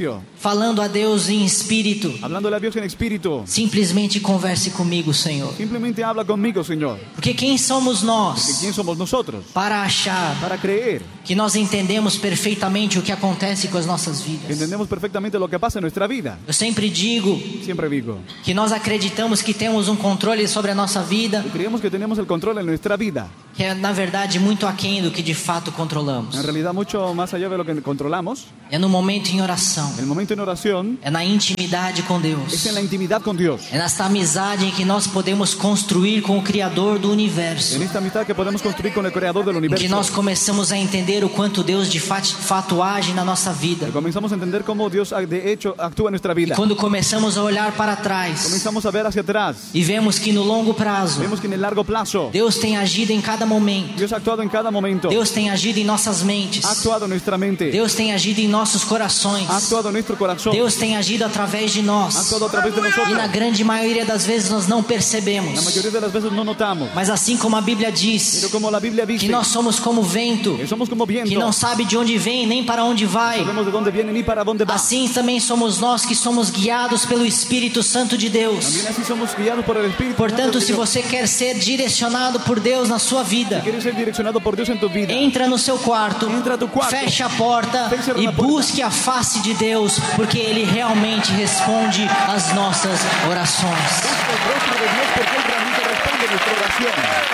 silencio, falando a Deus em espírito. hablándole a Dios en espíritu. Simplesmente converse comigo, Senhor. Simplemente habla conmigo, Señor. Porque quem somos ¿De nós quién somos nosotros? para achar Para creer que nós entendemos perfeitamente o que acontece com as nossas que vidas? entendemos perfectamente lo que pasa en nuestra vida. Eu sempre digo Siempre digo, que nós acreditamos que temos um controle sobre a nossa vida, y creemos que tenemos el control en nuestra vida. que é na verdade muito aquém do que de fato controlamos. En realidad mucho más allá de lo que controlamos. É no momento em oração, El momento en oración é na intimidade com es Deus, en la intimidad con Dios. é nesta amizade em que nós podemos construir com o Criador do universo, En esta amistad que podemos construir con el Creador del em que nós universo. começamos a entender o quanto Deus de fato age na nossa vida. Y comenzamos a entender cómo Dios de hecho actúa en nuestra E vida. quando começamos a olhar para trás Comenzamos a ver hacia atrás. e vemos que no longo prazo Vemos que en el largo plazo Deus tem agido em cada momento, Dios ha actuado en cada momento. Deus tem agido em nossas mentes, Ha actuado en nuestra mente. Deus tem agido em nossos corações, Ha actuado en nuestro corazón. Deus tem agido através de Ha nós. actuado a través de nosotros. E na grande maioria das vezes nós não La percebemos. mayoría de las veces no notamos. Mas assim como a Bíblia Pero diz como la Biblia que dice, nós somos como vento, que somos como viento. que não sabe de onde vem nem para onde No vai, sabemos de dónde viene ni para dónde va. assim também somos nós que somos guiados pelo Espírito Santo de Deus. También así somos guiados por el Espíritu Portanto, Santo de se Dios. você quer ser direcionado por Deus na sua vida, Quieres ser direccionado por Dios en tu vida. entra no seu quarto, Entra a tu quarto. fecha a porta Fecha a e porta. busque a face de Deus, porque Ele realmente responde às nossas orações. El rostro de Dios porque Él realmente responde a nuestra oración.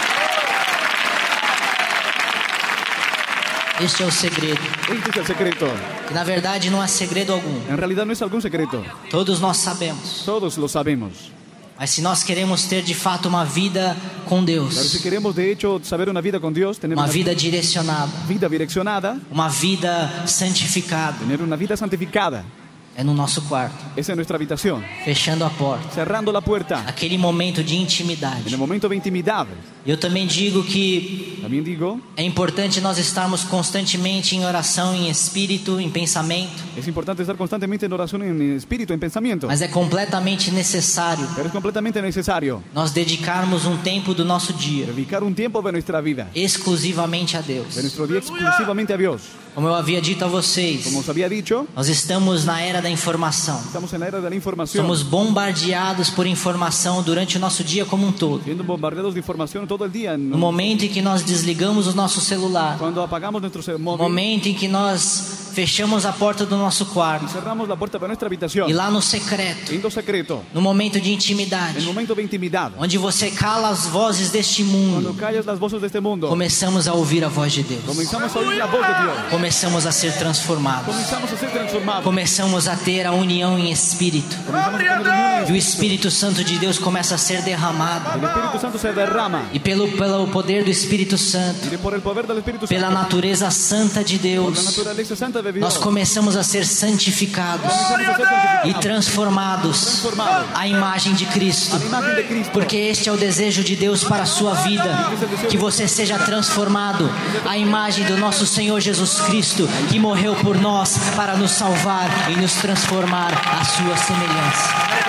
Este é o segredo, Este es el secreto. que na verdade não há segredo algum. En realidad no es algún secreto. Todos nós sabemos. Todos lo sabemos. Mas se nós queremos ter de fato uma vida com Pero si Deus, queremos de hecho saber una vida con Dios, tener uma una vida direcionada, vida direccionada, uma vida santificada, tener una vida santificada, é no nosso quarto, es en nuestra habitación, fechando a porta, cerrando la puerta, aquele momento de en intimidade. el momento de intimidad. Eu também digo que También digo, é importante nós estarmos constantemente em oração, em espírito, em pensamento, es importante estar constantemente en oración, en espíritu, en pensamiento, mas é completamente necessário pero es completamente necesario nós dedicarmos um tempo do nosso dia dedicar un tiempo de nuestra vida, exclusivamente a Deus. de nuestro día exclusivamente a Dios. Como eu havia dito a vocês, Como os había dicho, nós estamos na era da informação. estamos en la era de la información, Somos bombardeados por informação durante o nosso dia como um todo. siendo bombardeados de información todo el día. No momento em que nós desligamos o nosso celular, Cuando apagamos nuestro no móvil momento em que nós fechamos a porta do nosso y quarto, cerramos la puerta de nuestra habitación, e lá no secreto, en lo secreto, no momento de en intimidade, el momento de intimidad, onde você cala as vozes deste cuando mundo, callas las voces de este mundo, começamos a ouvir a voz de Deus, comenzamos a oír la voz de Dios, começamos a ser transformados, comenzamos a ser transformados, começamos a ter a união em espírito, comenzamos a tener unión, e o Espírito Santo de Deus começa a ser derramado, el Espíritu Santo se derrama, e pelo poder do Espírito Santo, y por el poder del Espíritu pela Santo, natureza santa de por la Deus, naturaleza santa de Dios, nós começamos a ser santificados comenzamos a ser santificados, e transformados à imagem de Cristo. a la imagen de Cristo, Porque este é o desejo de Deus para a sua vida, que você seja transformado à imagem do nosso Senhor Jesus Cristo, que morreu por nós para nos salvar e nos transformar à sua semelhança.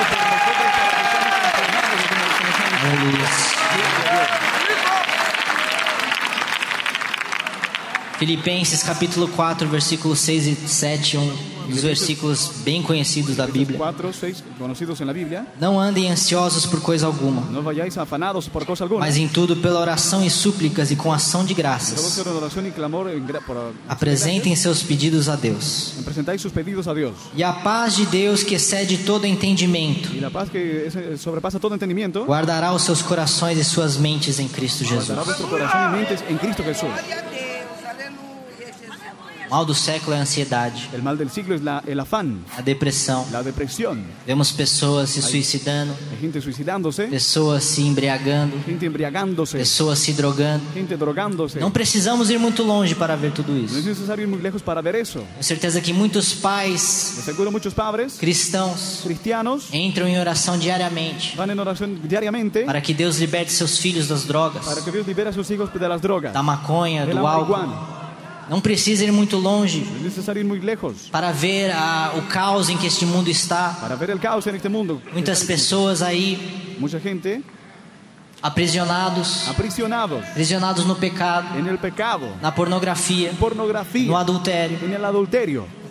Aleluia. Filipenses capítulo 4, versículos 6 e 7, um dos versículos bem conhecidos da Bíblia. 4, 6, conocidos en la Biblia. Não andem ansiosos por coisa alguma, No vayáis afanados por cosa alguna, mas em tudo pela oração e súplicas e com ação de todo graças, sea en oración y clamor, apresentem seus pedidos a Deus. presentáis sus pedidos a Dios. E a paz de Deus, que excede todo entendimento, Y la paz que sobrepasa todo entendimiento, guardará os seus corações e suas mentes em Cristo Jesus. guardará vuestro corazón y mentes en Cristo Jesús. O mal do século é a ansiedade, El mal del siglo es el afán, a depressão. la depresión. Vemos pessoas se suicidando, Hay gente suicidándose, pessoas se embriagando, gente embriagándose, pessoas se drogando. gente drogándose. Não precisamos ir muito longe para ver tudo No es isso. necesario ir muy lejos para ver eso. Tenho certeza que muitos pais De seguro muchos padres cristãos cristianos entram em oração diariamente van en oración diariamente para que Deus liberte seus filhos das drogas, para que Dios libere a sus hijos de las drogas, da maconha, de la do álcool. marihuana. Não precisa ir muito longe No es necesario ir muy lejos para ver o caos em que este mundo está. para ver el caos en este mundo. Muitas pessoas aí Mucha gente aprisionados, aprisionados no pecado, en el pecado, na pornografia, pornografía, no adultério, en el adulterio,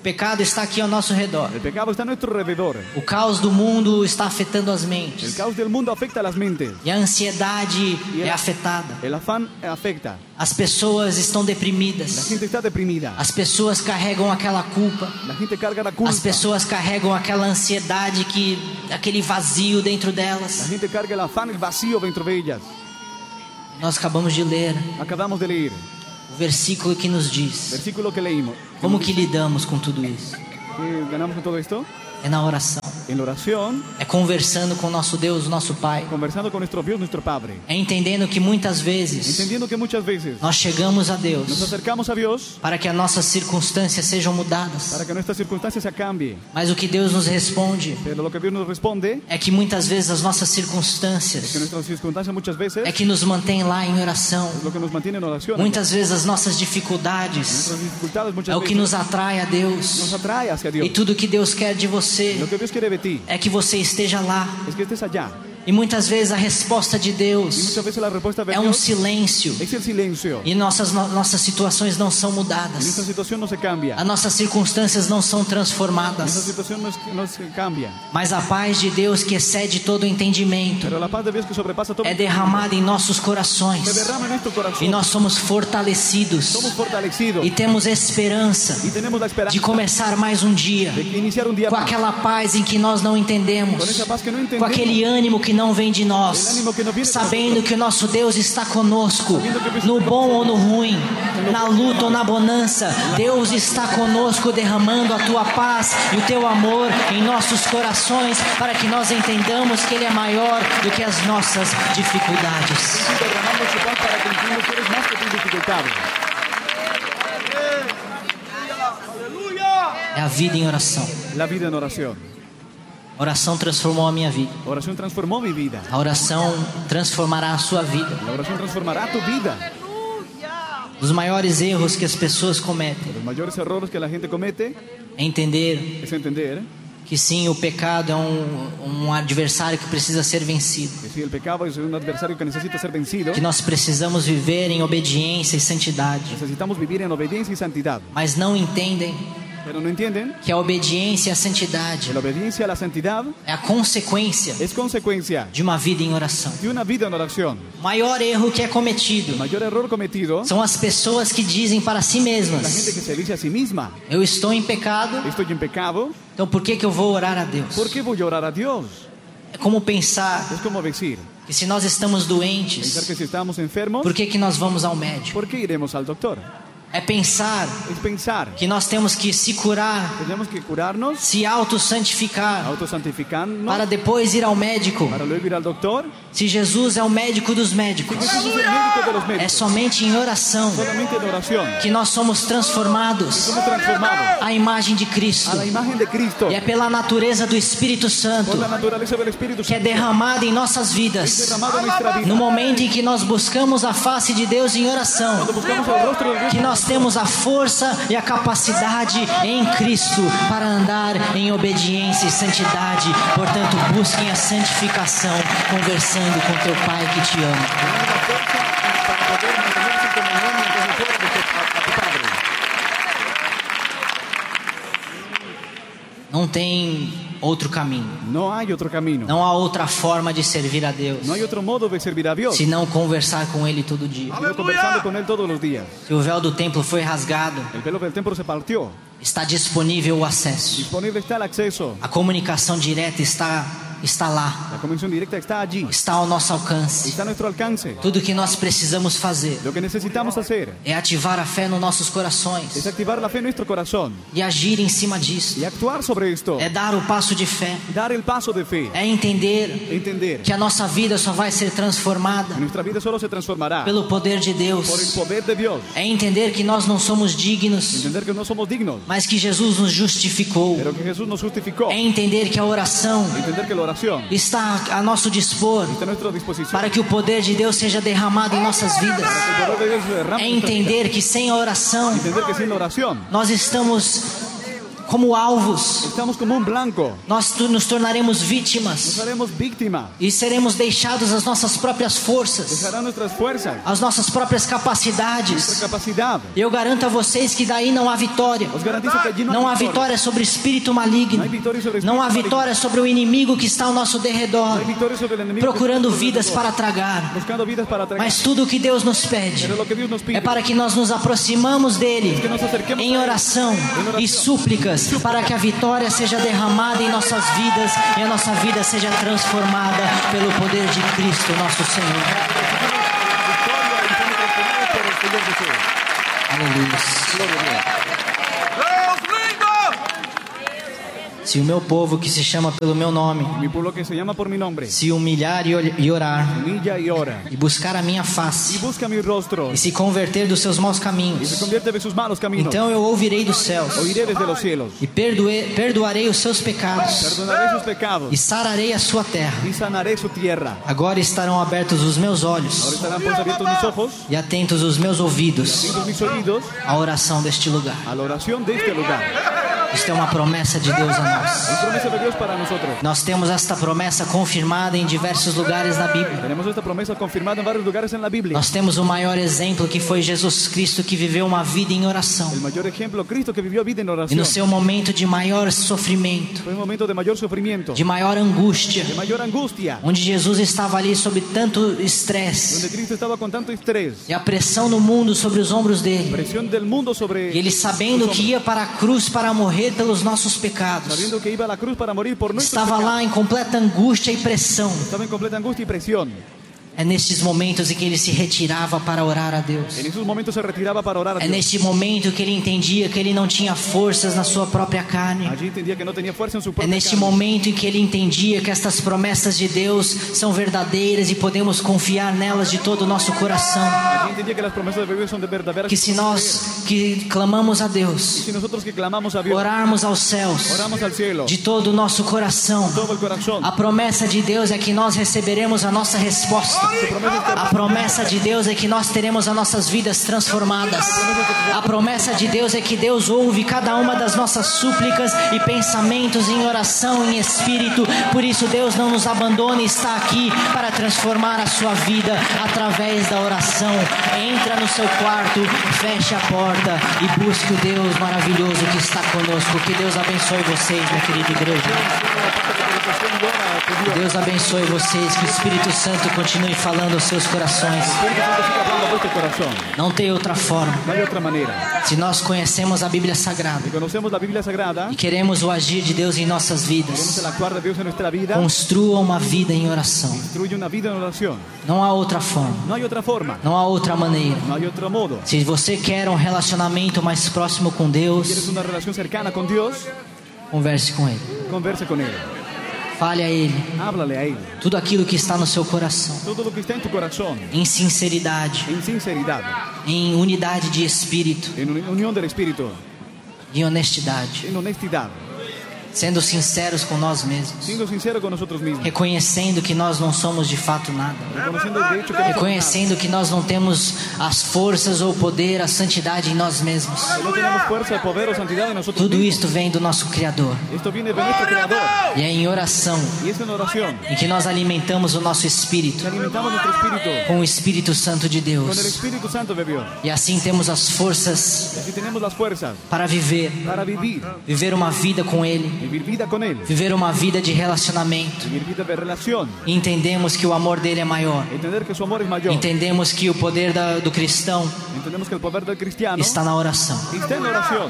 pecado está aqui ao nosso redor. El pecado está a nuestro alrededor. O caos do mundo está afetando as El mentes. caos del mundo afecta a las mentes. E a ansiedade é afetada. El afán afecta. As pessoas estão La deprimidas. gente está deprimida. As pessoas carregam aquela culpa. La gente carga la culpa. As pessoas carregam aquela ansiedade, aquele vazio dentro La delas. gente carga el afán, el vacío dentro de ellas. Nós acabamos de ler Acabamos de leer o versículo que nos diz versículo que leímos. como que lidamos com tudo isso. ¿Qué ganamos con todo esto? É na oração. En la oración, É conversando com nosso Deus, nosso Pai. conversando con nuestro Dios, nuestro Padre. É entendendo que muitas vezes Entendiendo que muchas veces nós chegamos a nos Deus acercamos a Dios para que as nossas circunstâncias sejam mudadas. para que nuestras circunstancias se cambien. Mas o que Deus nos responde Pero lo que Dios nos responde é que muitas vezes as nossas es que circunstâncias nuestras circunstancias muchas veces é que nos mantém lá em oração. es lo que nos mantiene en oración. Muitas vezes as nossas dificuldades Nuestras dificultades muchas é o que veces nos atrai a nos Deus. atrae hacia E Dios. tudo que Deus quer de você Lo que Dios quiere de ti é que você esteja lá. es que estés allá. E muitas vezes a resposta de Y Deus muchas veces la respuesta de é um Dios silêncio. es el silencio. E nossas situações não são Y nuestra mudadas. situación no se cambia. As nossas circunstâncias não são Nuestra transformadas. situación no se cambia. Mas a paz de Deus que excede todo entendimento Pero la paz de Dios que sobrepasa todo é derramada em nossos se corações. derrama en nuestro corazón. E nós somos fortalecidos. Somos fortalecidos E temos esperança y tenemos la esperanza de começar mais um dia de iniciar un día com más. aquela paz em que nós não entendemos, Com essa paz que não com entendemos. aquele ânimo que não vem de nós, El ánimo que no viene de sabendo nosotros. que o nosso Deus está conosco, Sabendo que Deus no está bom conosco. ou no ruim, na luta ou na bonança. Deus está conosco, derramando a tua paz e o teu amor em nossos corações, para que nós entendamos que Ele é maior do que as nossas dificuldades. Derramando su paz para que entiendas que eres más que tus dificultades. É a vida em oração. La vida en oración. A oração transformou a minha vida. La oración transformó mi vida. A oração transformará a sua vida. La oración transformará tu vida. Dos maiores erros que as pessoas cometem Los mayores errores que la gente comete é entender es entender que sim, o pecado é um adversário que precisa ser vencido. que si el pecado es un adversario que necesita ser vencido, Que nós precisamos viver em obediência e santidade. necesitamos vivir en obediencia y santidad. Mas não entendem Pero no entienden que a obediência e a santidade que la obediencia a la santidad é a consequência es consecuencia de uma vida em oração. de una vida en oración. O maior erro que é El cometido mayor error cometido são as pessoas que dizem para si es la gente mesmas: que se dice a sí misma: eu estou em pecado, estoy en pecado, então por que eu vou orar a Deus? ¿por qué voy a orar a Dios? É como pensar Es como decir, que se nós estamos pensar doentes, que si estamos enfermos, por que nós vamos ao médico? ¿por qué iremos al doctor? É pensar Es pensar que nós temos que se curar, tenemos que curarnos, se auto-santificar, autosantificarnos, para depois ir ao médico. para luego ir al doctor. Se Jesus é o médico dos médicos, Jesús es el médico de los é médicos. somente em oração Solamente en oración que nós somos transformados somos transformados à imagem de Cristo. a la imagen de Cristo E é pela natureza do Espírito Santo por la naturaleza del Espíritu que é Santo derramada em nossas vidas. derramado en nuestra vida. No momento em que nós buscamos a face de Deus em oração, Cuando buscamos el rostro de Dios, que nós temos a força e a capacidade em Cristo para andar em obediência e santidade. Portanto, busquem a santificação, conversando com teu Pai que te ama. tenemos la fuerza para poder mantenerse en comunión mientras se fuera a tu Padre. Não tem outro caminho. No hay otro camino. Não há outra forma de servir a Deus, No hay otro modo de servir a Dios, se não conversar com Ele todo dia. sino conversando con Él todos los días. Se o véu do templo foi rasgado, El velo del templo se partió. está disponível o acesso. Disponible está el acceso. A comunicação direta está lá, La convención directa está allí. está ao nosso alcance. Está a nuestro alcance. Tudo que nós precisamos fazer Lo que necesitamos hacer é ativar a fé nos nossos corações es activar la fe en nuestro corazón e agir em cima disso. y actuar sobre esto. É dar o passo de fé, Dar el paso de fe. é entender Entender que a nossa vida só vai ser transformada que nuestra vida solo se transformará pelo poder de por el Deus. poder de Dios. É entender que nós não somos dignos, Entender que no somos dignos, mas que Jesus nos justificou. pero que Jesús nos justificó. É entender que a oração Entender que la oración está a nosso dispor está a nuestra disposición. para que o poder de Deus seja derramado em nossas vidas. Que el poder de Dios se derrame É en nuestra vida. entender que sem a oração Entender que sin la oración nós estamos como alvos. Estamos como blanco. Nós nos tornaremos Nos vítimas. haremos víctimas. E seremos deixados às nossas próprias forças, Dejarán nuestras fuerzas, às nossas próprias nuestra capacidades. capacidad. Eu garanto a vocês que daí não há vitória. Os garantizo que allí Não há hay vitória sobre o espírito maligno. Não há vitória sobre o Não há espírito vitória sobre o inimigo que está ao nosso derredor, No hay victoria sobre el enemigo procurando que está vidas alrededor, para tragar. buscando vidas para tragar. Mas tudo o que Deus nos pede Pero lo que Dios nos pide é para que nós nos aproximamos dele que nos acerquemos em a Ele, oração em oração e súplicas, para que a vitória seja derramada em nossas vidas e a nossa vida seja transformada pelo poder de Cristo, nosso Senhor. Aleluia. Se o meu povo que se chama pelo meu nome Mi pueblo que se llama por mi nombre, se humilhar e orar humilla y ora, e buscar a minha y face busca mi rostro, e se converter dos seus maus y se caminhos, convierte de sus malos caminos, então eu ouvirei dos céus oiré desde los cielos, e perdoarei os seus pecados perdonaré sus pecados, e sararei a sua terra. y sanaré su tierra. Agora estarão abertos os meus Ahora olhos estarán pues abiertos mis ojos, e atentos os meus ouvidos atentos mis oídos, à oração deste lugar. a la oración de este lugar. Isto é uma promessa de Deus a nós. Es promesa de Dios para nosotros. Nós temos esta promessa confirmada em diversos lugares na Bíblia. Tenemos esta promesa confirmada en varios lugares en la Biblia. Nós temos o maior exemplo, que foi Jesus Cristo, que viveu uma vida em oração. El mayor ejemplo, Cristo, que vivió vida en E oración. no seu momento de maior sofrimento, Fue un momento de mayor sufrimiento, de maior angústia, de mayor angustia, onde Jesus estava ali sob tanto donde estresse Cristo estaba con tanto estrés, e a pressão no mundo sobre os ombros dele. presión del mundo sobre E ele, sabendo que ia para a cruz para morrer pelos nossos pecados, sabiendo que iba a la cruz para morir por nuestros estava pecados. lá em completa angústia e pressão. Estaba en completa angustia y presión. É nestes momentos em que ele se retirava para orar a Deus. En esos momentos se retiraba para orar a É Dios. neste momento que ele entendia que ele não tinha forças na sua própria carne. Allí entendía que no tenía fuerza en su É propia neste carne. momento em que ele entendia que estas promessas de Deus são verdadeiras e podemos confiar nelas de todo o nosso coração. Allí entendía que las promesas de Dios son de verdaderas. Que se nós que clamamos a Y Deus, si nosotros que clamamos a Dios, orarmos aos céus oramos al cielo, de todo o nosso coração, todo el corazón. a promessa de Deus é que nós receberemos a nossa resposta. A promessa de Deus é que nós teremos as nossas vidas transformadas. A promessa de Deus é que Deus ouve cada uma das nossas súplicas e pensamentos em oração, em espírito. Por isso Deus não nos abandona e está aqui para transformar a sua vida através da oração. Entra no seu quarto, feche a porta e busque o Deus maravilhoso que está conosco. Que Deus abençoe vocês, minha querida igreja. Que Deus abençoe vocês, que o Espírito Santo continue falando aos seus corações. Não tem outra forma. No hay otra manera. Se nós conhecemos a Bíblia Sagrada Si conocemos la Biblia Sagrada, e queremos o agir de Deus em nossas queremos vidas, el actuar de Dios en nuestra vida, construa uma vida em oração. construye una vida en oración. Não há outra forma, No hay otra forma, não há outra maneira. no hay otro modo. Se você quer um relacionamento mais próximo com Quieres Deus, una relación cercana con Dios, converse com Ele. converse con Él. Fale a Ele Háblale a Él. tudo aquilo que está no seu coração, Todo lo que está en tu corazón, em sinceridade, en sinceridad, em unidade de espírito, en unión del Espíritu, em honestidade, en honestidad, sendo sinceros com nós mesmos, siendo sincero con nosotros mismos, reconhecendo que nós não somos de fato nada, reconociendo el derecho que no somos reconhecendo que nós não temos as forças ou o poder, a santidade em nós mesmos. nada, que no tenemos fuerza, poder o santidad en nosotros Tudo mismos. isto vem do nosso Criador. Esto viene de nuestro Creador E é em oração y es en oración em que nós alimentamos o nosso que espírito alimentamos nuestro espíritu com o Espírito Santo de con el Deus. Espíritu Santo de Dios. E assim temos as forças Y así tenemos las fuerzas para para viver uma vida com Ele, vivir vida con Él, viver uma vida de relacionamento. vivir vida de relación, E entendemos que o amor dele é maior. entender que su amor es mayor, Entendemos que o poder do cristão entendemos que el poder del cristiano está na oração. está en la oración.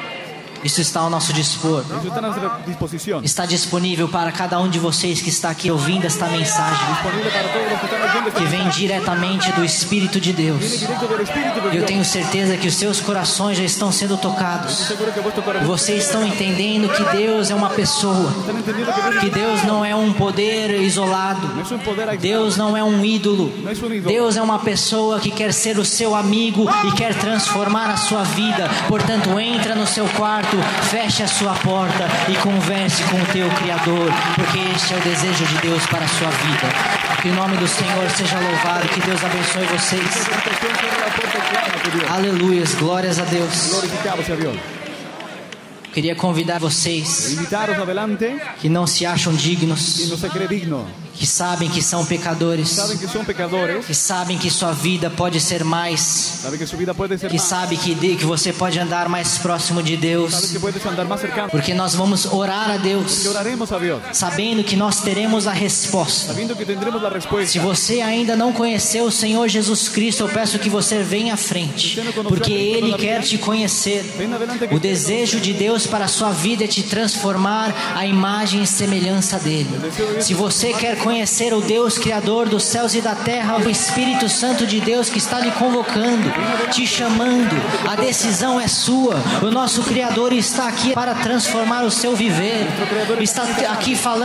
Isso está ao nosso dispor. Eso está a nuestra disposición, Está disponível para cada um de vocês que está aqui ouvindo esta mensagem, disponible para todos los que están oyendo que este vem mensaje. diretamente do Espírito de Viene Deus. directo del Espíritu de Eu Dios. tenho certeza que os seus corações já estão sendo Estoy tocados. seguro que vuestro corazón Vocês estão entendendo que Deus é uma pessoa, están entendiendo que que Deus não é um poder isolado, no es un poder aislado, Deus não é um ídolo, no es un ídolo. Deus é uma pessoa que quer ser o seu amigo e quer transformar a sua vida. Portanto, entra no seu quarto, feche a sua porta e converse com o teu Criador, porque este é o desejo de Deus para a sua vida. Que o nome do Senhor seja louvado, que Deus abençoe vocês. Cierra la puerta y clama a tu Dios. Aleluias, glórias a Deus. Glorificado sea Dios. Queria convidar vocês invitaros adelante que não se acham y dignos, no se cree digno, que sabem que são pecadores, saben que son pecadores, que sabem que sua vida pode ser mais, saben que su vida puede ser que más, sabe que você pode andar mais próximo de saben Deus, que puedes andar más cercano, porque nós vamos orar a Deus, que oraremos a Dios, sabendo que nós teremos a resposta. sabiendo que tendremos la respuesta. Se você ainda não conheceu o Senhor Jesus Cristo, eu peço que você venha à frente, porque Ele quer te conhecer. O desejo de Deus para a sua vida é te transformar à imagem e semelhança dEle. Se você quer conhecer o Deus Criador dos céus e da terra, o Espírito Santo de Deus que está lhe convocando, te chamando, a decisão é sua. O nosso Criador está aqui para transformar o seu viver, está aqui falando